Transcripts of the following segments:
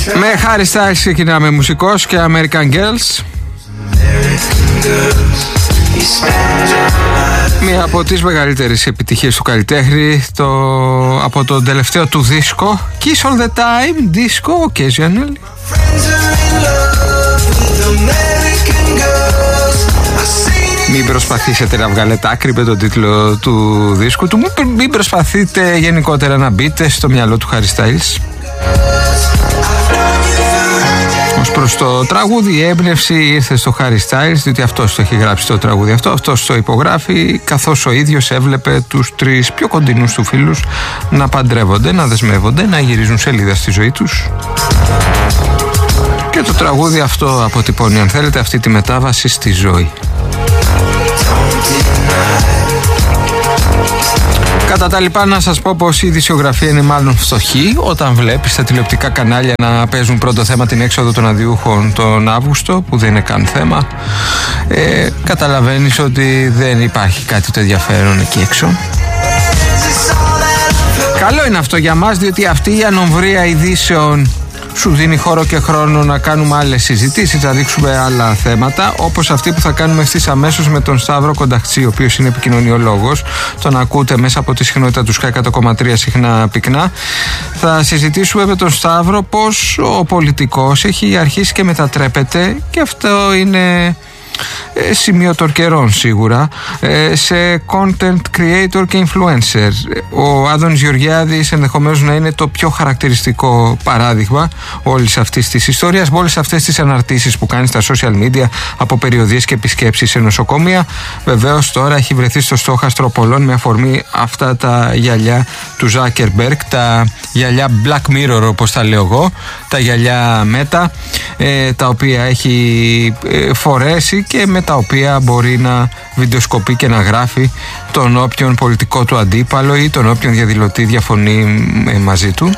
Με Harry Styles ξεκινάμε μουσικός και American Girls. Μία από τις μεγαλύτερες επιτυχίες του καλλιτέχνη από τον τελευταίο του δίσκο Kiss All The Time, Disco Occasionally. Μην προσπαθήσετε να βγάλετε άκρη με τον τίτλο του δίσκου του. Μην προσπαθείτε γενικότερα να μπείτε στο μυαλό του Harry Styles. Ως προς το τραγούδι, η έμπνευση ήρθε στο Harry Styles, διότι αυτός το έχει γράψει το τραγούδι αυτό, αυτός το υπογράφει, καθώς ο ίδιος έβλεπε τους τρεις πιο κοντινούς του φίλους να παντρεύονται, να δεσμεύονται, να γυρίζουν σελίδα στη ζωή τους. Και το τραγούδι αυτό αποτυπώνει, αν θέλετε, αυτή τη μετάβαση στη ζωή. Κατά τα λοιπά, να σας πω πως η ειδησιογραφία είναι μάλλον φτωχή. Όταν βλέπεις τα τηλεοπτικά κανάλια να παίζουν πρώτο θέμα την έξοδο των αδιούχων τον Αύγουστο, που δεν είναι καν θέμα, καταλαβαίνεις ότι δεν υπάρχει κάτι το ενδιαφέρον εκεί έξω. Καλό είναι αυτό για μας, διότι αυτή η ανομβρία ειδήσεων σου δίνει χώρο και χρόνο να κάνουμε άλλες συζητήσεις, να δείξουμε άλλα θέματα, όπως αυτή που θα κάνουμε ευθύς αμέσως με τον Σταύρο Κονταχτσή, ο οποίος είναι επικοινωνιολόγος. Τον ακούτε μέσα από τη συχνότητα του Sky 100,3 συχνά πυκνά. Θα συζητήσουμε με τον Σταύρο πως ο πολιτικός έχει αρχίσει και μετατρέπεται, και αυτό είναι σημείο των καιρών σίγουρα, σε content creator και influencer. Ο Άδωνης Γεωργιάδης ενδεχομένως να είναι το πιο χαρακτηριστικό παράδειγμα όλης αυτής της ιστορίας, με όλες αυτές τις αναρτήσεις που κάνει στα social media, από περιοδίες και επισκέψεις σε νοσοκομεία. Βεβαίως τώρα έχει βρεθεί στο στόχαστρο πολλών με αφορμή αυτά τα γυαλιά του Zuckerberg, τα γυαλιά Black Mirror όπως τα λέω εγώ, τα γυαλιά Meta, τα οποία έχει φορέσει και με τα οποία μπορεί να βιντεοσκοπεί και να γράφει τον όποιον πολιτικό του αντίπαλο ή τον όποιον διαδηλωτή διαφωνεί μαζί του.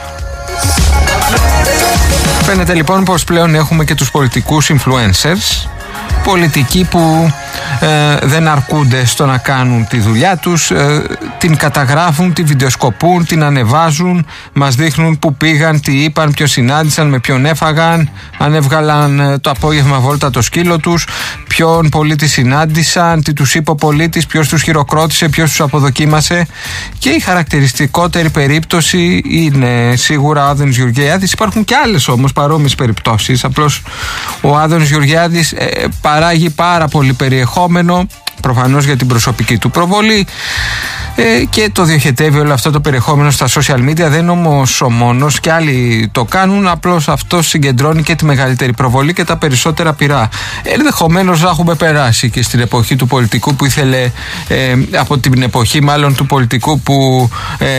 Φαίνεται λοιπόν πως πλέον έχουμε και τους πολιτικούς influencers, πολιτικοί που δεν αρκούνται στο να κάνουν τη δουλειά τους, την καταγράφουν, τη βιντεοσκοπούν, την ανεβάζουν, μας δείχνουν που πήγαν, τι είπαν, ποιο συνάντησαν, με ποιον έφαγαν, αν έβγαλαν το απόγευμα βόλτα το σκύλο τους, ποιον πολίτη συνάντησαν, τι τους είπε ο πολίτης, ποιος τους χειροκρότησε, ποιος τους αποδοκίμασε. Και η χαρακτηριστικότερη περίπτωση είναι σίγουρα ο Άδωνης Γεωργιάδης. Υπάρχουν και άλλες όμως παρόμοιες περιπτώσεις, απλώς ο Άδωνης Γεωργιάδης παράγει πάρα πολύ περιεχόμενο, προφανώς για την προσωπική του προβολή, και το διοχετεύει όλο αυτό το περιεχόμενο στα social media. Δεν είναι όμως ο μόνος, και άλλοι το κάνουν, απλώς αυτό συγκεντρώνει και τη μεγαλύτερη προβολή και τα περισσότερα πειρά. Ενδεχομένως να έχουμε περάσει και στην εποχή του πολιτικού που ήθελε, από την εποχή μάλλον του πολιτικού που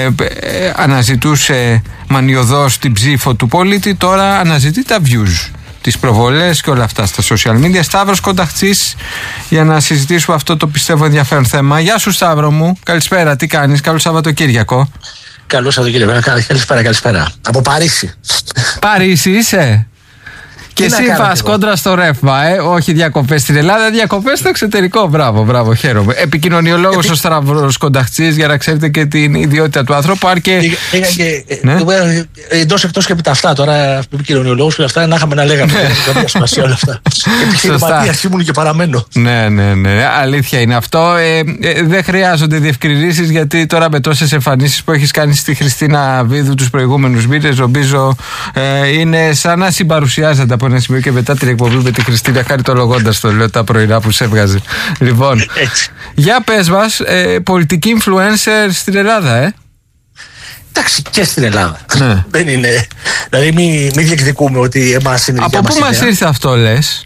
αναζητούσε μανιωδώς την ψήφο του πολίτη, τώρα αναζητεί τα views, τις προβολές και όλα αυτά στα social media. Σταύρος Κονταχτσής, για να συζητήσουμε αυτό το πιστεύω ενδιαφέρον θέμα. Γεια σου Σταύρο μου, καλησπέρα, τι κάνεις, καλό Σαββατοκύριακο. Καλό Σαββατοκύριακο, καλησπέρα. Από Παρίσι. Παρίσι είσαι? Και εσύ πας κόντρα στο ρεύμα, όχι διακοπές στην Ελλάδα, διακοπές στο εξωτερικό. Μπράβο, χαίρομαι. Επικοινωνιολόγος ο Σταύρος Κονταχτσής, για να ξέρετε και την ιδιότητα του άνθρωπου. Πήγα και εντός εκτός και από τα αυτά τώρα, επικοινωνιολόγος και αυτά, να είχαμε να λέγαμε. Δεν έχει καμία σημασία όλα αυτά. Επιχειρηματίας ήμουν και παραμένω. Ναι, αλήθεια είναι αυτό. Δεν χρειάζονται διευκρινήσεις, γιατί τώρα με τόσες εμφανίσεις που έχεις κάνει στη Χριστίνα Βίδου τους προηγούμενους μήνες, νομίζω είναι σαν να συμπαρουσιάζεται από ένα σημείο και μετά την εκπομπή με τη Χριστίνα, χαριτολογώντας το λέω τα πρωινά που σε έβγαζε. Λοιπόν, για πες μας, πολιτική influencer στην Ελλάδα, Εντάξει, και στην Ελλάδα. Ναι. Δεν είναι. Δηλαδή, μην διεκδικούμε ότι εμάς είναι. Από πού μας ήρθε αυτό, λες?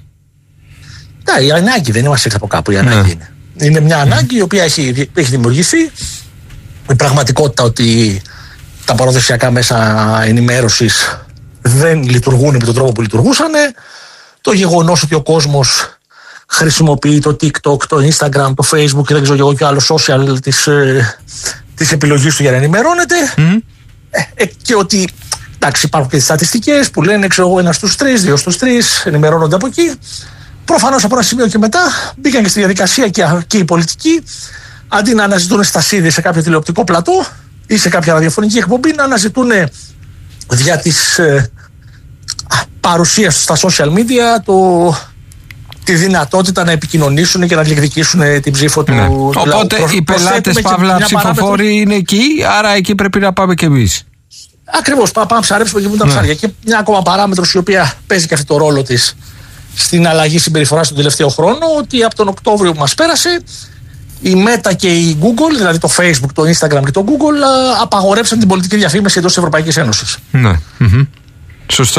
Η ανάγκη δεν μας ήρθε από κάπου. Η ανάγκη είναι. Είναι μια ανάγκη η οποία έχει δημιουργηθεί. Η πραγματικότητα ότι τα παραδοσιακά μέσα ενημέρωσης δεν λειτουργούν με τον τρόπο που λειτουργούσαν. Το γεγονός ότι ο κόσμος χρησιμοποιεί το TikTok, το Instagram, το Facebook και δεν ξέρω εγώ και άλλο social της επιλογής του για να ενημερώνεται. Και ότι εντάξει, υπάρχουν και τις στατιστικές που λένε ένας στους τρεις, 2 στους 3 ενημερώνονται από εκεί. Προφανώς από ένα σημείο και μετά μπήκαν και στη διαδικασία και οι πολιτικοί, αντί να αναζητούν στασίδι σε κάποιο τηλεοπτικό πλατό ή σε κάποια ραδιοφωνική εκπομπή, να αναζητούν δια της παρουσία στα social media τη δυνατότητα να επικοινωνήσουν και να διεκδικήσουν την ψήφο του λαού. Οπότε οι πελάτες παύλα ψηφοφόροι είναι εκεί, άρα εκεί πρέπει να πάμε κι εμείς. Ακριβώς, πάμε να ψαρέψουμε και τα ψάρια. Και μια ακόμα παράμετρος η οποία παίζει και αυτό το ρόλο της στην αλλαγή συμπεριφοράς τον τελευταίο χρόνο, ότι από τον Οκτώβριο που μας πέρασε η Meta και η Google, δηλαδή το Facebook, το Instagram και το Google, απαγορεύσαν την πολιτική διαφήμιση εντός της Ευρωπαϊκής Ένωσης. Ναι. Σωστό.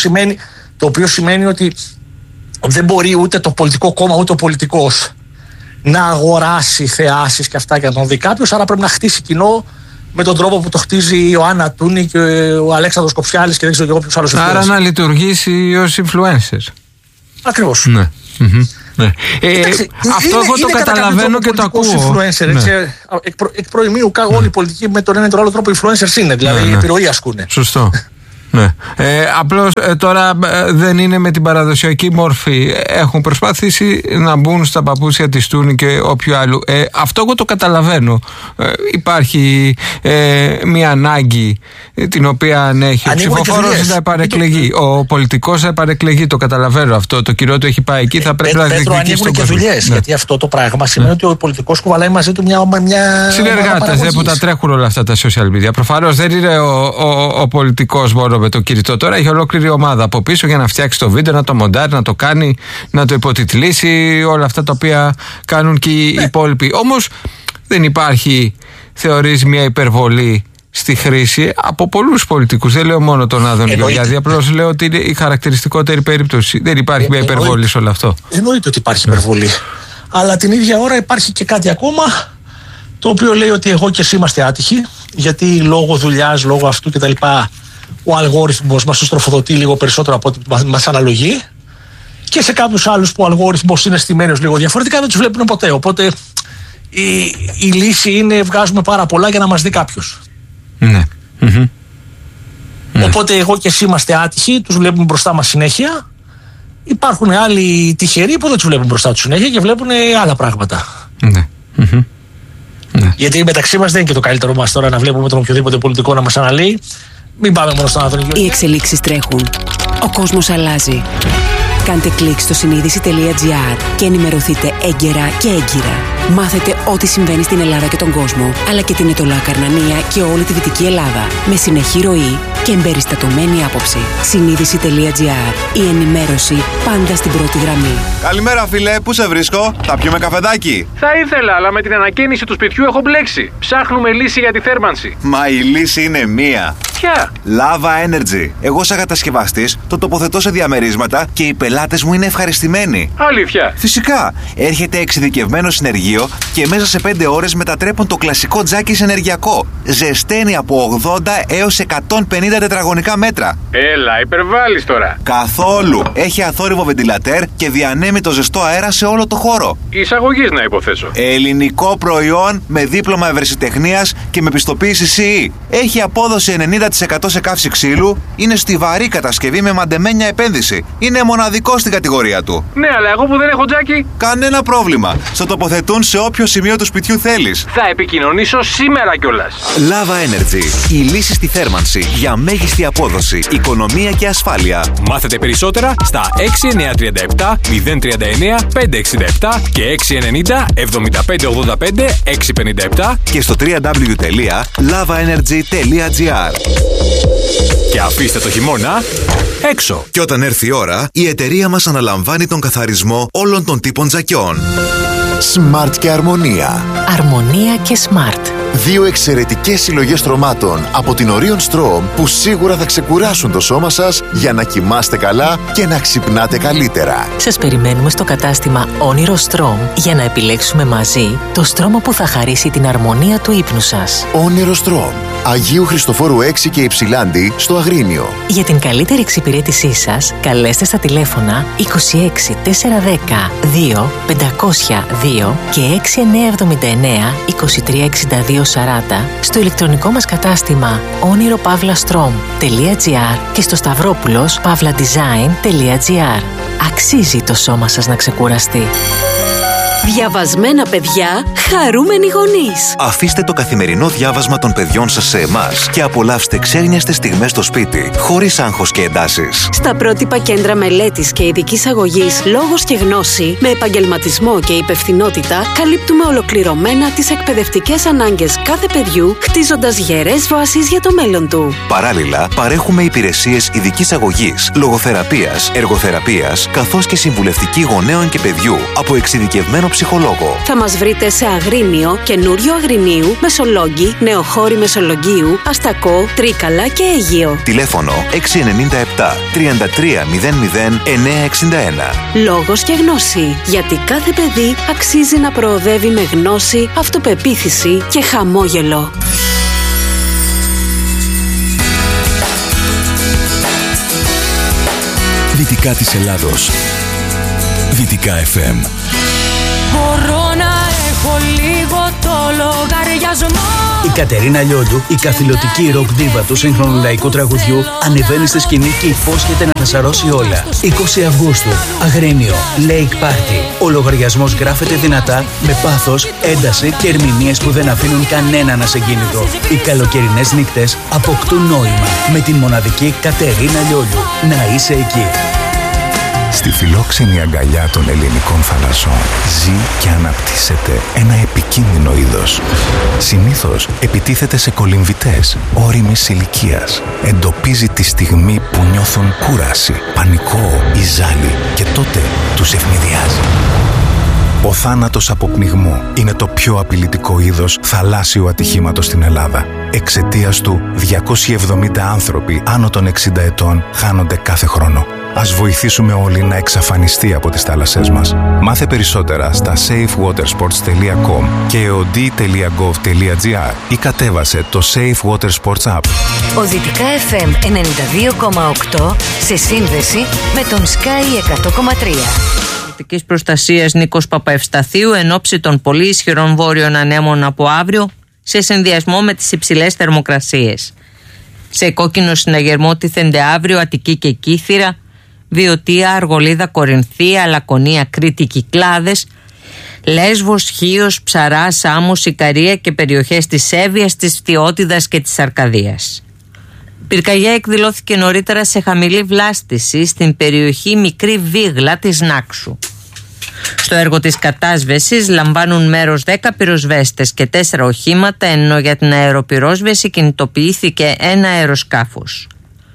Το οποίο σημαίνει ότι δεν μπορεί ούτε το πολιτικό κόμμα ούτε ο πολιτικός να αγοράσει θεάσεις και αυτά και να τον δει κάποιος, άρα πρέπει να χτίσει κοινό με τον τρόπο που το χτίζει η Ιωάννα Τούνη και ο Αλέξανδρος Κοψιάλης και δεν ξέρω και εγώ ποιος άλλος. Άρα να λειτουργήσει ως influencer. Ακριβώς. Ναι. Ναι. Αυτό εγώ το καταλαβαίνω και το ακούω. Influencer, ναι. Εκ προημίου όλοι οι πολιτικοί με τον ένα ή τον άλλο τρόπο influencers είναι, δηλαδή επιρροή ασκούνε. Σωστό. Ναι. Απλώς τώρα δεν είναι με την παραδοσιακή μόρφη. Έχουν προσπαθήσει να μπουν στα παπούσια της Τούνη και όποιου άλλου. Αυτό εγώ το καταλαβαίνω. Υπάρχει μια ανάγκη την οποία αν έχει ο ψηφοφόρος να επαρεκλεγεί. Ο πολιτικός να επαρεκλεγεί. Το καταλαβαίνω αυτό. Το κοινό του έχει πάει εκεί. Θα πρέπει να διεκδικήσει. Ανοίγουν και δουλειές. Γιατί αυτό το πράγμα σημαίνει ότι ο πολιτικός κουβαλάει μαζί του μια συνεργάτες που τα τρέχουν όλα αυτά τα social media. Προφανώς δεν είναι ο πολιτικός μόνο με το κινητό. Τώρα έχει ολόκληρη ομάδα από πίσω για να φτιάξει το βίντεο, να το μοντάρει, να το κάνει, να το υποτιτλήσει, όλα αυτά τα οποία κάνουν και οι υπόλοιποι. Όμως δεν υπάρχει, θεωρείς, μια υπερβολή στη χρήση από πολλούς πολιτικούς. Δεν λέω μόνο τον Άδωνη Γεωργιάδη, απλώς λέω ότι είναι η χαρακτηριστικότερη περίπτωση. Δεν υπάρχει μια υπερβολή σε όλο αυτό. Εννοείται ότι υπάρχει υπερβολή. Αλλά την ίδια ώρα υπάρχει και κάτι ακόμα, το οποίο λέει ότι εγώ και εσύ είμαστε άτυχοι, γιατί λόγω δουλειάς, λόγω αυτού κτλ. Ο αλγόριθμος μας τους τροφοδοτεί λίγο περισσότερο από ό,τι μας αναλογεί, και σε κάποιους άλλους που ο αλγόριθμος είναι στημένος λίγο διαφορετικά δεν τους βλέπουν ποτέ. Οπότε η λύση είναι βγάζουμε πάρα πολλά για να μας δει κάποιος. Ναι. Οπότε εγώ και εσύ είμαστε άτυχοι, τους βλέπουμε μπροστά μας συνέχεια. Υπάρχουν άλλοι τυχεροί που δεν τους βλέπουν μπροστά τους συνέχεια και βλέπουν άλλα πράγματα. Ναι. Γιατί μεταξύ μας δεν είναι και το καλύτερο μας τώρα να βλέπουμε τον οποιοδήποτε πολιτικό να μας αναλύει. Μην πάμε μόνο στον Άδωνη Γεωργιάδη. Οι εξελίξεις τρέχουν. Ο κόσμος αλλάζει. Κάντε κλικ στο συνείδηση.gr και ενημερωθείτε έγκαιρα και έγκυρα. Μάθετε ό,τι συμβαίνει στην Ελλάδα και τον κόσμο, αλλά και την Αιτωλά Καρνανία και όλη τη Δυτική Ελλάδα, με συνεχή ροή και εμπεριστατωμένη άποψη. Συνείδηση.gr. Η ενημέρωση πάντα στην πρώτη γραμμή. Καλημέρα, φίλε, πού σε βρίσκω? Θα πιούμε καφεδάκι? Θα ήθελα, αλλά με την ανακαίνιση του σπιτιού έχω μπλέξει. Ψάχνουμε λύση για τη θέρμανση. Μα η λύση είναι μία. Ποια? Lava Energy. Εγώ, σαν κατασκευαστής, το τοποθετώ σε διαμερίσματα και οι πελάτες μου είναι ευχαριστημένοι. Αλήθεια? Φυσικά. Έρχεται εξειδικευμένο συνεργείο και μέσα σε 5 ώρες μετατρέπουν το κλασικό τζάκι σε ενεργειακό. Ζεσταίνει από 80 έως 150 τετραγωνικά μέτρα. Έλα, υπερβάλλεις τώρα. Καθόλου. Έχει αθόρυβο βεντιλατέρ και διανέμει το ζεστό αέρα σε όλο το χώρο. Εισαγωγής να υποθέσω. Ελληνικό προϊόν με δίπλωμα ευρεσιτεχνίας και με πιστοποίηση CE. Έχει απόδοση 90% σε καύση ξύλου. Είναι στιβαρή κατασκευή με μαντεμένια επένδυση. Είναι μοναδικό στην κατηγορία του. Ναι, αλλά εγώ που δεν έχω τζάκι. Κανένα πρόβλημα. Στο τοποθετούν σε όποιο σημείο του σπιτιού θέλεις. Θα επικοινωνήσω σήμερα κιόλας. Lava Energy. Η λύση στη θέρμανση για μέγιστη απόδοση, οικονομία και ασφάλεια. Μάθετε περισσότερα στα 6937 039 567 και 690 7585 657 και στο www.lavaenergy.gr. Και αφήστε το χειμώνα έξω. Και όταν έρθει η ώρα, η εταιρεία μας αναλαμβάνει τον καθαρισμό όλων των τύπων τζακιών. Smart και Αρμονία. Αρμονία και Smart. Δύο εξαιρετικές συλλογές στρωμάτων από την Orion Strom που σίγουρα θα ξεκουράσουν το σώμα σας για να κοιμάστε καλά και να ξυπνάτε καλύτερα. Σας περιμένουμε στο κατάστημα Όνειρο Strom για να επιλέξουμε μαζί το στρώμα που θα χαρίσει την αρμονία του ύπνου σας. Όνειρο Strom. Αγίου Χριστοφόρου 6 και Υψηλάντη στο Αγρίνιο. Για την καλύτερη εξυπηρέτησή σας, καλέστε στα τηλέφωνα 26 410 2 502 και 6979 2362 40 στο ηλεκτρονικό μας κατάστημα oniropavlastrom.gr και στο stavropoulos.pavladesign.gr. Αξίζει το σώμα σας να ξεκουραστεί. Διαβασμένα παιδιά, χαρούμενοι γονείς. Αφήστε το καθημερινό διάβασμα των παιδιών σας σε εμάς και απολαύστε ξέγνιαστες στιγμές στο σπίτι, χωρίς άγχος και εντάσεις. Στα πρότυπα κέντρα μελέτης και ειδικής αγωγής Λόγος και Γνώση, με επαγγελματισμό και υπευθυνότητα, καλύπτουμε ολοκληρωμένα τις εκπαιδευτικές ανάγκες κάθε παιδιού, χτίζοντας γερές βάσεις για το μέλλον του. Παράλληλα, παρέχουμε υπηρεσίες ειδικής αγωγής, λογοθεραπείας, εργοθεραπείας, καθώς και συμβουλευτική γονέων και παιδιού από εξειδικευμένο ψυχολόγο. Θα μας βρείτε σε Αγρίνιο, Καινούριο Αγρινίου, Μεσολόγγι, Νεοχώρη Μεσολογγίου, Αστακό, Τρίκαλα και Αίγυο. Τηλέφωνο 697 33 00 961. Λόγος και Γνώση. Γιατί κάθε παιδί αξίζει να προοδεύει με γνώση, αυτοπεποίθηση και χαμόγελο. Δυτικά της Ελλάδος. Δυτικά FM. Μπορώ να έχω λίγο το λογαριασμό. Η Κατερίνα Λιόλιου, η καθηλωτική ροκ δίβα του σύγχρονου λαϊκού τραγουδιού, ανεβαίνει στη σκηνή και υπόσχεται να τα σαρώσει όλα. 20 Αυγούστου, Αγρίνιο, Lake Party. Ο λογαριασμός γράφεται δυνατά, με πάθος, ένταση και ερμηνείες που δεν αφήνουν κανέναν ασυγκίνητο. Οι καλοκαιρινές νύχτες αποκτούν νόημα με την μοναδική Κατερίνα Λιόλιου. Να είσαι εκεί. Στη φιλόξενη αγκαλιά των ελληνικών θαλασσών ζει και αναπτύσσεται ένα επικίνδυνο είδος. Συνήθως επιτίθεται σε κολυμβητές όριμης ηλικίας. Εντοπίζει τη στιγμή που νιώθουν κούραση, πανικό ή ζάλι και τότε τους ευνηδιάζει. Ο θάνατος από πνιγμό είναι το πιο απειλητικό είδος θαλάσσιου ατυχήματος στην Ελλάδα. Εξαιτίας του, 270 άνθρωποι άνω των 60 ετών χάνονται κάθε χρόνο. Ας βοηθήσουμε όλοι να εξαφανιστεί από τις θάλασσές μας. Μάθε περισσότερα στα safewatersports.com και od.gov.gr ή κατέβασε το Safe Water Sports App. Ο Δυτικά FM 92,8 σε σύνδεση με τον Sky 100,3. Προστασίας Νίκος Παπαευσταθίου εν ώψη των πολύ ισχυρών βόρειων ανέμων από αύριο, σε συνδυασμό με τις υψηλές θερμοκρασίες. Σε κόκκινο συναγερμό τίθενται αύριο Αττική και Κύθυρα, Βιωτία, Αργολίδα, Κορινθία, Λακωνία, Κρήτη, Κυκλάδες, Λέσβος, Χίος, Ψαρά, Σάμος, Ικαρία και περιοχές της Εύβοιας, της Φτιώτιδας και της Αρκαδίας. Πυρκαγιά εκδηλώθηκε νωρίτερα σε χαμηλή βλάστηση στην περιοχή Μικρή Βίγλα της Νάξου. Στο έργο της κατάσβεσης λαμβάνουν μέρος 10 πυροσβέστες και 4 οχήματα, ενώ για την αεροπυρόσβεση κινητοποιήθηκε ένα αεροσκάφος.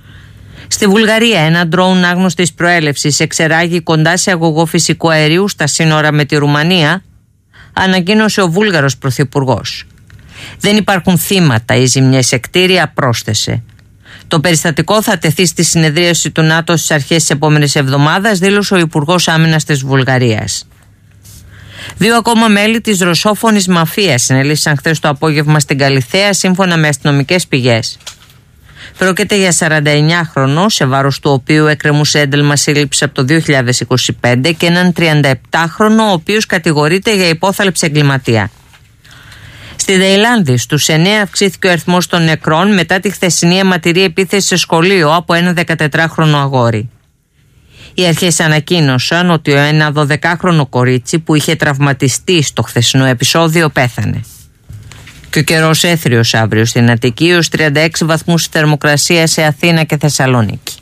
Στη Βουλγαρία, ένα ντρόουν άγνωστης προέλευσης εξεράγει κοντά σε αγωγό φυσικού αερίου στα σύνορα με τη Ρουμανία, ανακοίνωσε ο Βούλγαρος πρωθυπουργός. Δεν υπάρχουν θύματα, οι ζημιές σε κτίρια, πρόσθεσε. Το περιστατικό θα τεθεί στη συνεδρίαση του ΝΑΤΟ στις αρχές της επόμενης εβδομάδας, δήλωσε ο Υπουργός Άμυνας της Βουλγαρίας. 2 ακόμα μέλη της ρωσόφωνης μαφίας συνελήφθησαν χθες το απόγευμα στην Καλιθέα, σύμφωνα με αστυνομικές πηγές. Πρόκειται για 49χρονο, σε βάρος του οποίου εκκρεμούσε ένταλμα σύλληψης από το 2025, και έναν 37χρονο, ο οποίος κατηγορείται για υπόθαλψη εγκληματία. Στη Ταϊλάνδη, στους 9 αυξήθηκε ο αριθμός των νεκρών μετά τη χθεσινή αιματηρή επίθεση σε σχολείο από ένα 14χρονο αγόρι. Οι αρχές ανακοίνωσαν ότι ένα 12χρονο κορίτσι που είχε τραυματιστεί στο χθεσινό επεισόδιο πέθανε. Και ο καιρός έθριος αύριο στην Αττική, ως 36 βαθμούς θερμοκρασία σε Αθήνα και Θεσσαλονίκη.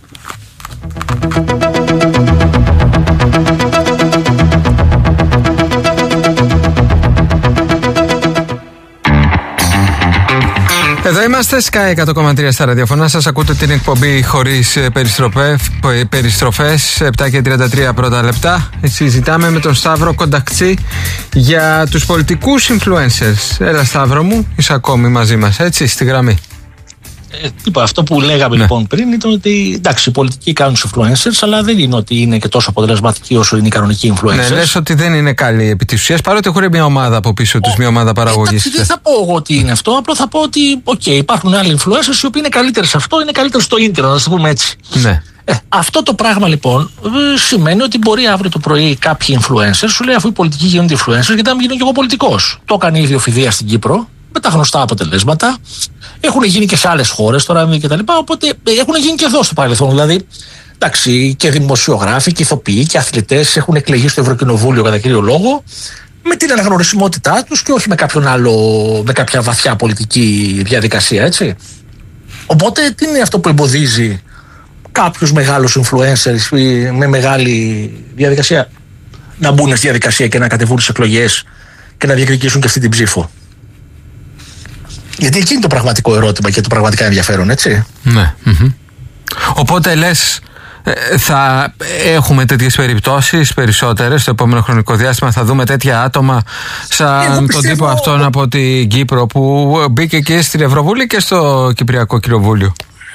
Εδώ είμαστε, Sky 100,3 στα ραδιοφωνά σας. Ακούτε την εκπομπή χωρίς περιστροφές, 7 και 33 πρώτα λεπτά. Συζητάμε με τον Σταύρο Κοντακτσί για τους πολιτικούς influencers. Έλα Σταύρο μου, είσαι ακόμη μαζί μας, έτσι, στη γραμμή. Αυτό που λέγαμε λοιπόν πριν ήταν ότι εντάξει, οι πολιτικοί κάνουν τους influencers, αλλά δεν είναι ότι είναι και τόσο αποτελεσματικοί όσο είναι οι κανονικοί influencers. Ναι, λες ότι δεν είναι καλοί επί της ουσίας, παρότι έχουν μια ομάδα από πίσω τους, μια ομάδα παραγωγής. Δεν θα πω εγώ ότι είναι αυτό, απλά θα πω ότι υπάρχουν άλλοι influencers οι οποίοι είναι καλύτεροι σε αυτό, είναι καλύτεροι στο ίντερνετ, να το πούμε έτσι. Ναι. Αυτό το πράγμα λοιπόν σημαίνει ότι μπορεί αύριο το πρωί κάποιοι influencers σου λέει, αφού οι πολιτικοί γίνονται influencers, γιατί να μην γίνω κι εγώ πολιτικός. Το έκανε ήδη ο Φιδίας στην Κύπρο, με τα γνωστά αποτελέσματα. Έχουν γίνει και σε άλλες χώρες τώρα και τα λοιπά, οπότε έχουν γίνει και εδώ στο παρελθόν. Δηλαδή, εντάξει, και δημοσιογράφοι και ηθοποιοί και αθλητές έχουν εκλεγεί στο Ευρωκοινοβούλιο κατά κύριο λόγο με την αναγνωρισιμότητά τους και όχι με κάποιον άλλο, με κάποια βαθιά πολιτική διαδικασία, έτσι. Οπότε τι είναι αυτό που εμποδίζει κάποιους μεγάλους influencers με μεγάλη διαδικασία να μπουν στη διαδικασία και να κατεβούν στις εκλογές και να διεκδικήσουν και αυτή την ψήφο? Γιατί εκεί είναι το πραγματικό ερώτημα και το πραγματικά ενδιαφέρον, έτσι. Ναι. Οπότε λες, θα έχουμε τέτοιες περιπτώσεις περισσότερες στο επόμενο χρονικό διάστημα? Θα δούμε τέτοια άτομα σαν τον τύπο αυτόν από την Κύπρο που μπήκε και στην Ευρωβουλή και στο Κυπριακό Κοινοβούλιο?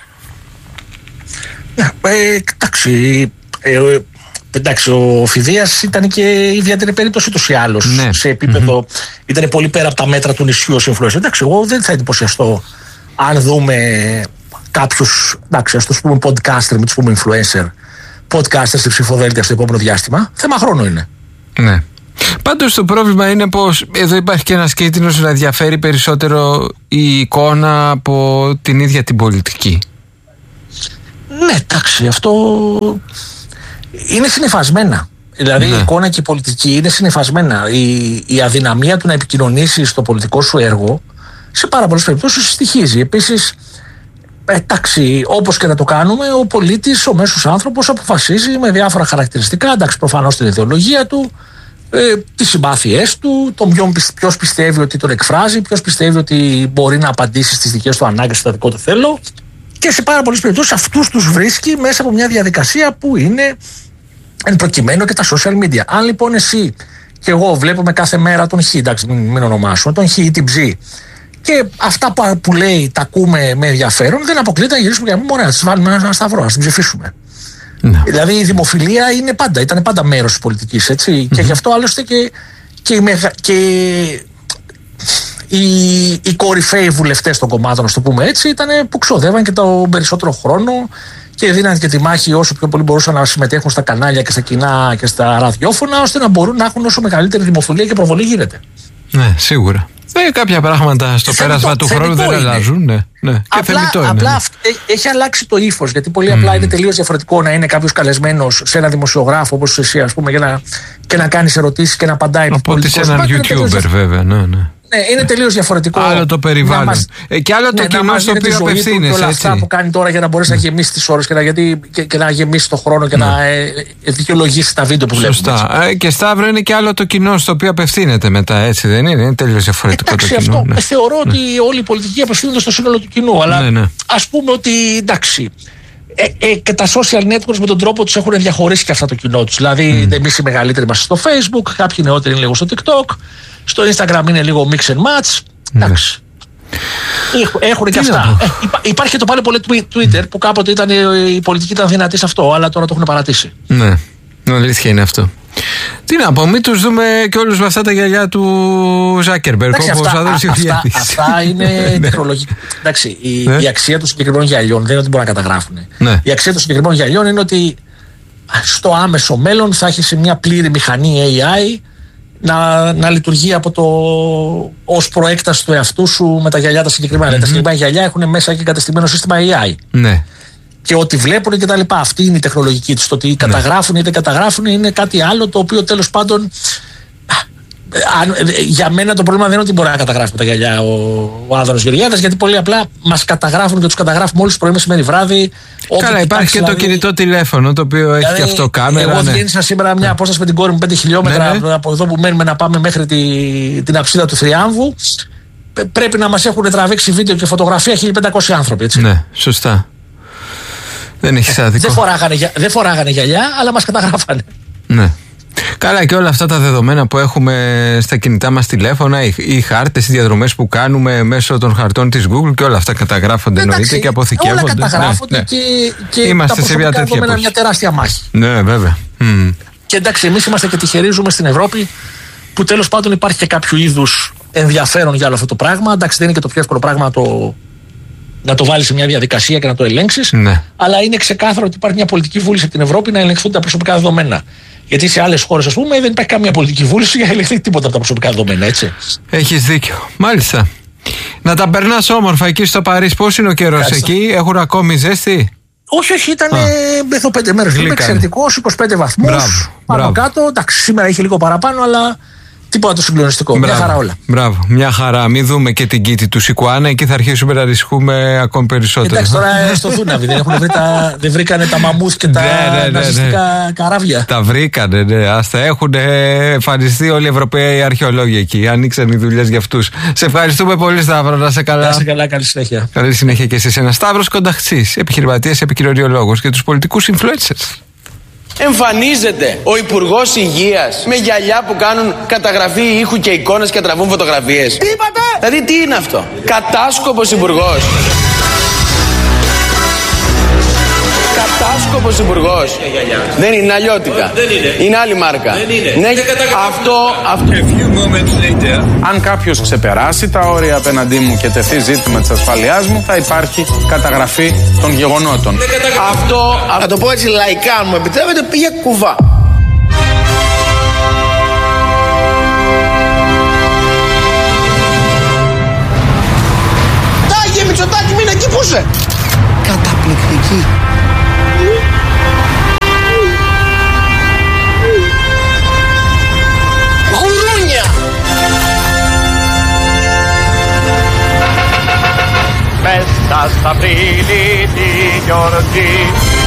Εντάξει, ο Φιδείας ήταν και ιδιαίτερη περίπτωση ούτως ή άλλως, σε επίπεδο, ήταν πολύ πέρα από τα μέτρα του νησιού ως influencer. Εντάξει, εγώ δεν θα εντυπωσιαστώ αν δούμε κάποιους, εντάξει, ας τους πούμε podcaster, μην τους πούμε influencer, podcaster στη ψηφοδέλτια στο επόμενο διάστημα. Θέμα χρόνο είναι. Ναι. Πάντως το πρόβλημα είναι πως εδώ υπάρχει και ένας κίνδυνος να διαφέρει περισσότερο η εικόνα από την ίδια την πολιτική. Ναι, εντάξει, αυτό είναι συνυφασμένα. Δηλαδή η εικόνα και η πολιτική είναι συνυφασμένα. Η αδυναμία του να επικοινωνήσεις το πολιτικό σου έργο σε πάρα πολλές περιπτώσεις στοιχίζει. Επίσης, εντάξει, όπως και να το κάνουμε, ο πολίτης, ο μέσος άνθρωπος αποφασίζει με διάφορα χαρακτηριστικά, εντάξει, προφανώς την ιδεολογία του, τις συμπάθειές του, ποιος πιστεύει ότι τον εκφράζει, ποιος πιστεύει ότι μπορεί να απαντήσει στις δικές του ανάγκες, στο δικό του θέλω. Και σε πάρα πολλές περιπτώσεις αυτούς τους βρίσκει μέσα από μια διαδικασία που είναι εν προκειμένου και τα social media. Αν λοιπόν εσύ και εγώ βλέπουμε κάθε μέρα τον Χ, εντάξει, μην ονομάσουμε, τον Χ ή την Ψ, και αυτά που λέει τα ακούμε με ενδιαφέρον, δεν αποκλείται να γυρίσουμε για να τις βάλουμε ένα σταυρό, να την ψηφίσουμε. Δηλαδή η δημοφιλία ήταν πάντα μέρος της πολιτικής, έτσι. Και γι' αυτό άλλωστε και οι κορυφαίοι βουλευτές των κομμάτων, να το πούμε έτσι, ήταν που ξοδεύαν και τον περισσότερο χρόνο και δίναν και τη μάχη όσο πιο πολύ μπορούσαν να συμμετέχουν στα κανάλια και στα κοινά και στα ραδιόφωνα, ώστε να μπορούν να έχουν όσο μεγαλύτερη δημοφιλία και προβολή γίνεται. Ναι, σίγουρα. Κάποια πράγματα στο πέρασμα του χρόνου δεν αλλάζουν. Ναι. Απλά έχει αλλάξει το ύφος, γιατί πολύ απλά είναι τελείως διαφορετικό να είναι κάποιος καλεσμένος σε ένα δημοσιογράφο όπως εσύ, ας πούμε, και να κάνεις ερωτήσεις και να απαντάει. Από σε έναν YouTuber, βέβαια. Ναι. Ναι, είναι τελείως διαφορετικό. Άλλο το περιβάλλον. Και άλλο το κοινό στο οποίο απευθύνεσαι. Και όλα αυτά που κάνει τώρα για να μπορέσει να γεμίσει τις ώρες και να γεμίσει το χρόνο και να δικαιολογήσει τα βίντεο που βλέπουμε. Σωστά. Και Σταύρο, είναι και άλλο το κοινό στο οποίο απευθύνεται μετά, έτσι δεν είναι? Είναι τελείως διαφορετικό το κοινό. Αυτό. Θεωρώ ότι όλοι οι πολιτικοί απευθύνονται στο σύνολο του κοινού. Αλλά ας πούμε ότι εντάξει. Και τα social networks με τον τρόπο τους έχουν διαχωρίσει και αυτά το κοινό τους. Δηλαδή, εμείς οι μεγαλύτεροι είμαστε στο Facebook, κάποιοι νεότεροι είναι λίγο στο TikTok, στο Instagram είναι λίγο mix and match. Εντάξει. Έχουν και αυτά. Υπάρχει και το πάλι πολύ Twitter που κάποτε η πολιτική ήταν δυνατή σε αυτό, αλλά τώρα το έχουν παρατήσει. Ναι, αλήθεια είναι αυτό. Τι να πω, μην τους δούμε και όλους με αυτά τα γυαλιά του Ζάκερμπεργκ. Αυτά είναι τεχνολογικά. Εντάξει, η αξία των συγκεκριμένων γυαλιών δεν είναι ότι μπορούν να καταγράφουν. Η αξία των συγκεκριμένων γυαλιών είναι ότι στο άμεσο μέλλον θα έχει μια πλήρη μηχανή AI να λειτουργεί ως προέκταση του εαυτού σου με τα γυαλιά τα συγκεκριμένα. Τα συγκεκριμένα γυαλιά έχουν μέσα και εγκατεστημένο σύστημα AI. Ναι. Και ό,τι βλέπουν και τα λοιπά. Αυτή είναι η τεχνολογική τους. Το ότι καταγράφουν ή δεν καταγράφουν είναι κάτι άλλο, το οποίο τέλος πάντων. Για μένα το πρόβλημα δεν είναι ότι μπορεί να καταγράφει με τα γυαλιά ο Άδωνος Γεωργιάδας, γιατί πολύ απλά μας καταγράφουν και τους καταγράφουμε όλους πρωί, μεσημέρι, βράδυ. Καλά, υπάρχει και το κινητό τηλέφωνο το οποίο έχει και αυτό κάμερα. Εγώ διένυσα σήμερα μια απόσταση με την κόρη μου 5 χιλιόμετρα από εδώ που μένουμε να πάμε μέχρι την αψίδα του Θριάμβου. Πρέπει να μας έχουν τραβήξει βίντεο και φωτογραφία 1500 άνθρωποι, έτσι. Ναι, σωστά. Δεν έχεις άδικο. Δεν φοράγανε γυαλιά, αλλά μας καταγράφανε. Ναι. Καλά, και όλα αυτά τα δεδομένα που έχουμε στα κινητά μας τηλέφωνα, οι χάρτες, οι διαδρομές που κάνουμε μέσω των χαρτών της Google και όλα αυτά καταγράφονται, εννοείται, και αποθηκεύονται. Όλα καταγράφονται και είμαστε σε μια τέτοια εποχή. Μια τεράστια μάχη. Ναι, βέβαια. Και εντάξει, εμείς είμαστε και τυχεροί, ζούμε στην Ευρώπη, που τέλος πάντων υπάρχει και κάποιο είδους ενδιαφέρον για όλο αυτό το πράγμα. Εντάξει, δεν είναι και το πιο εύκολο πράγμα να το βάλεις σε μια διαδικασία και να το ελέγξεις. Ναι. Αλλά είναι ξεκάθαρο ότι υπάρχει μια πολιτική βούληση από την Ευρώπη να ελεγχθούν τα προσωπικά δεδομένα. Γιατί σε άλλες χώρες, ας πούμε, δεν υπάρχει καμία πολιτική βούληση για να ελεγχθεί τίποτα από τα προσωπικά δεδομένα, έτσι. Έχεις δίκιο. Μάλιστα. Να τα περνάς όμορφα εκεί στο Παρίσι. Πώς είναι ο καιρός εκεί, έχουν ακόμη ζέστη? Όχι, ήταν εδώ 5 μέρες. Είναι εξαιρετικός, 25 βαθμούς. Πάνω κάτω. Εντάξει, σήμερα είχε λίγο παραπάνω, αλλά τίποτα το συγκλονιστικό. Μια χαρά όλα. Μπράβο, μια χαρά. Μην δούμε και την κήτη του Σικουάνα, εκεί θα αρχίσουμε να ανησυχούμε ακόμη περισσότερο. Εντάξει, τώρα στο Δούναβι δεν βρήκανε τα μαμούθ και τα ναζιστικά καράβια. Τα βρήκανε, ναι. Άστα, έχουν εμφανιστεί όλοι οι Ευρωπαίοι αρχαιολόγοι εκεί. Ανοίξαν οι δουλειές για αυτούς. Σε ευχαριστούμε πολύ, Σταύρο. Να σε καλά. Να σε καλά, καλή συνέχεια. Καλή συνέχεια και εσείς. Ένας Σταύρος Κονταχτσής, επιχειρηματίας, επικοινωνιολόγος και τους πολιτικούς influencers. Εμφανίζεται ο Υπουργός Υγείας με γυαλιά που κάνουν καταγραφή ήχου και εικόνες και τραβούν φωτογραφίες. Τι είπατε? Δηλαδή τι είναι αυτό? Κατάσκοπος υπουργός. Κατάσκοπος υπουργός. Δεν είναι αλλιώτικα. Είναι άλλη μάρκα. Ναι, αυτό. Αν κάποιος ξεπεράσει τα όρια απέναντί μου και τεθεί ζήτημα της ασφαλείας μου, θα υπάρχει καταγραφή των γεγονότων. Αυτό, να το πω έτσι λαϊκά, αν μου επιτρέπετε, πήγε κουβά. Τάγε Μητσοτάκη, μείνε εκεί που είσαι. Καταπληκτική. Γουρούνια. Μέσα στα Απρίλη τη γιορτή